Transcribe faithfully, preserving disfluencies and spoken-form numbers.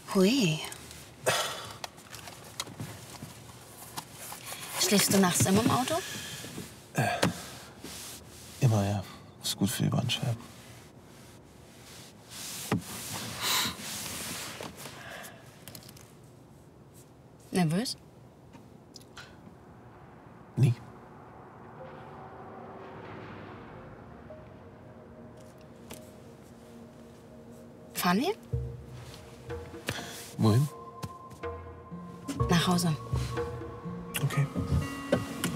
Hui. Schläfst du nachts immer im Auto? Äh, immer, ja. Ist gut für die Bandscheiben. Nervös? Nie. Fahren wir? Wohin? Nach Hause.